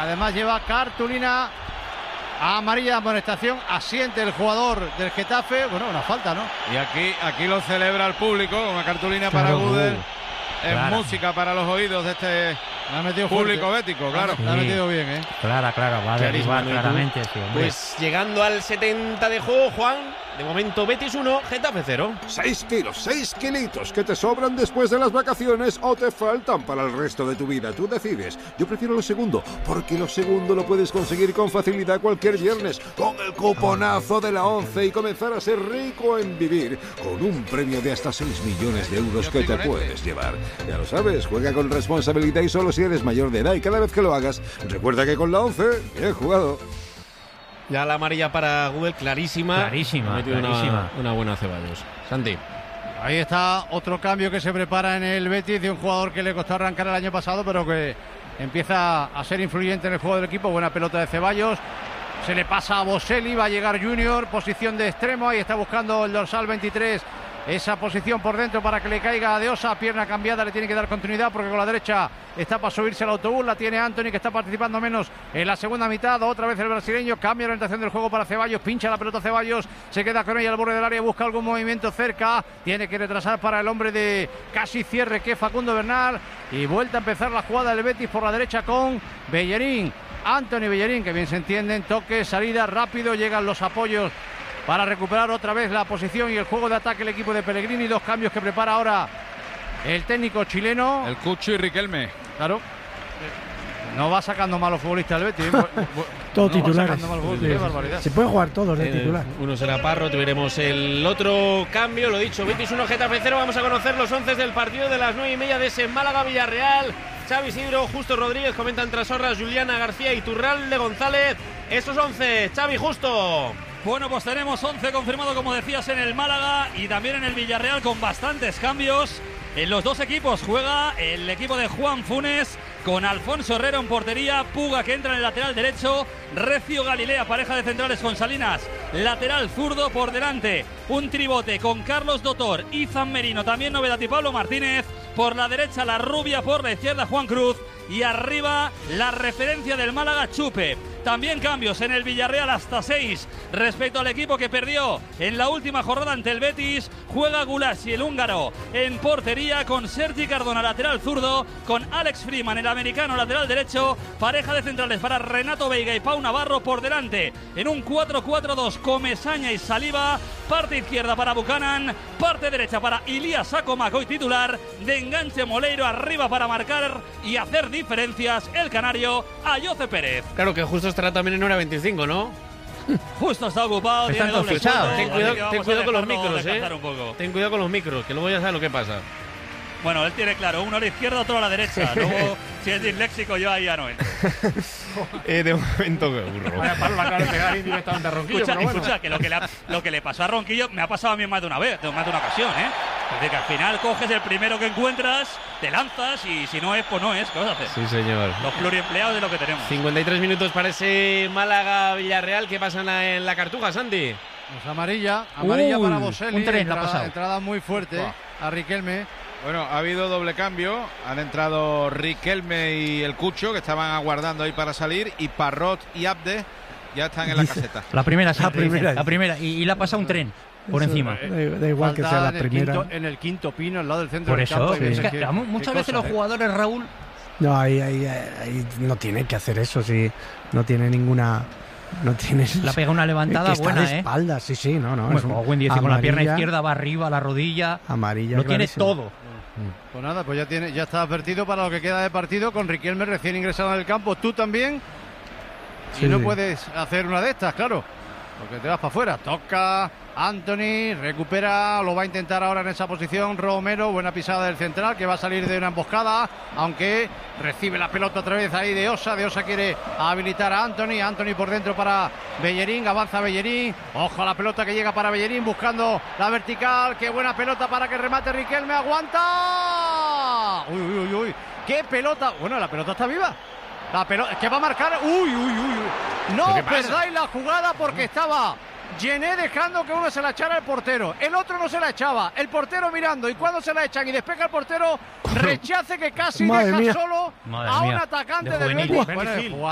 además lleva cartulina amarilla de amonestación. Asiente el jugador del Getafe. Bueno, una falta, ¿no? Y aquí lo celebra el público, una cartulina para Gudel. Es música para los oídos de este público bético, claro. La ha metido bien, ¿eh? Claro, va a derribar claramente. Sí, pues llegando al 70 de juego, Juan, de momento Betis 1, Getafe 0. 6 kilos, 6 kilitos que te sobran después de las vacaciones o te faltan para el resto de tu vida. Tú decides. Yo prefiero lo segundo, porque lo segundo lo puedes conseguir con facilidad cualquier viernes con el cuponazo de la 11 y comenzar a ser rico en vivir con un premio de hasta 6 millones de euros que te puedes llevar. Ya lo sabes, juega con responsabilidad y solo si eres mayor de edad, y cada vez que lo hagas, recuerda que con la 11, bien jugado. Ya la amarilla para Gudel, clarísima. Una buena Ceballos. Santi. Ahí está otro cambio que se prepara en el Betis de un jugador que le costó arrancar el año pasado, pero que empieza a ser influyente en el juego del equipo. Buena pelota de Ceballos. Se le pasa a Boselli, va a llegar Junior, posición de extremo. Ahí está buscando el dorsal 23. Esa posición por dentro para que le caiga a De Osa, pierna cambiada, le tiene que dar continuidad porque con la derecha está para subirse al autobús, la tiene Antony que está participando menos en la segunda mitad, otra vez el brasileño, cambia la orientación del juego para Ceballos, pincha la pelota Ceballos, se queda con ella al borde del área, busca algún movimiento cerca, tiene que retrasar para el hombre de casi cierre que es Facundo Bernal, y vuelta a empezar la jugada del Betis por la derecha con Bellerín, Antony Bellerín, que bien se entienden, toque, salida, rápido, llegan los apoyos para recuperar otra vez la posición y el juego de ataque el equipo de Pellegrini. Dos cambios que prepara ahora el técnico chileno. El Cucho y Riquelme. Claro. No va sacando malos futbolistas el Betis. Todos titulares. Qué barbaridad. Se puede jugar todos de titular. Uno será Parro, veremos el otro cambio. Lo dicho, Betis 1, Getafe 0. Vamos a conocer los 11 del partido de las 9:30 de ese Málaga-Villarreal. Xavi Isidro, Justo Rodríguez, comentan Trasorras, Juliana García y Turralde González. Esos 11, Xavi, Justo. Bueno, pues tenemos 11 confirmado, como decías, en el Málaga y también en el Villarreal con bastantes cambios. En los dos equipos juega el equipo de Juan Funes con Alfonso Herrera en portería, Puga que entra en el lateral derecho, Recio Galilea, pareja de centrales con Salinas, lateral zurdo por delante, un tribote con Carlos Dotor, Izan Merino, también novedad y Pablo Martínez, por la derecha la rubia, por la izquierda Juan Cruz y arriba la referencia del Málaga, Chupe. También cambios en el Villarreal, hasta 6 respecto al equipo que perdió en la última jornada ante el Betis. Juega Gulasi, el húngaro, en portería con Sergi Cardona, lateral zurdo, con Alex Freeman, el americano, lateral derecho. Pareja de centrales para Renato Veiga y Pau Navarro por delante. En un 4-4-2, Comesaña y Saliba. Parte izquierda para Buchanan, parte derecha para Ilías Acomac, hoy titular. De enganche Moleiro, arriba para marcar y hacer diferencias el canario, Ayoce Pérez. Claro que justo estará también en hora 25, ¿no? Justo está ocupado, tiene doble fichado. Ten cuidado con los micros, Ten cuidado con los micros, que luego ya sabes lo que pasa. Bueno, él tiene claro, uno a la izquierda, otro a la derecha. Luego, si es disléxico, yo ahí ya no entro. De momento, qué burro. Vaya palo la cara de pegar indirectamente a Ronquillo. Escucha, que lo que le pasó a Ronquillo me ha pasado a mí más de una vez, más de una ocasión, ¿eh? Es decir, que al final coges el primero que encuentras, te lanzas y si no es, pues no es. ¿Qué vas a hacer? Sí, señor. Los pluriempleados de lo que tenemos. 53 minutos para ese Málaga-Villarreal. ¿Qué pasa en la Cartuja, Santi? Pues amarilla para Boselli. Un tren la ha pasado. Entrada muy fuerte a Riquelme. Bueno, ha habido doble cambio. Han entrado Riquelme y el Cucho, que estaban aguardando ahí para salir, y Parrot y Abde ya están en la caseta. La primera. Y le ha pasado un tren por encima. Da igual que sea la primera. En el quinto pino, al lado del centro por del eso, campo. Es que muchas veces los jugadores, Raúl... No, ahí no tiene que hacer eso, si no tiene ninguna... No tienes. La pega una levantada buena, de espalda, sí, no. Bueno, buen 10 con la pierna izquierda va arriba, la rodilla. Amarilla. Lo tiene todo. Pues nada, pues ya está advertido para lo que queda de partido con Riquelme recién ingresado en el campo. Tú también. Sí, y no puedes hacer una de estas, claro. Porque te vas para afuera. Toca Antony, recupera, lo va a intentar ahora en esa posición Romero, buena pisada del central que va a salir de una emboscada, aunque recibe la pelota otra vez ahí de Osa quiere habilitar a Antony por dentro para Bellerín, avanza Bellerín, ojo a la pelota que llega para Bellerín buscando la vertical, qué buena pelota para que remate Riquelme, aguanta, uy, qué pelota, bueno, la pelota está viva. La pelota, que va a marcar, no perdáis la jugada porque estaba Gené dejando que uno se la echara al portero, el otro no se la echaba, el portero mirando, y cuando se la echan y despeja el portero, rechace que casi deja solo a un atacante del Betis.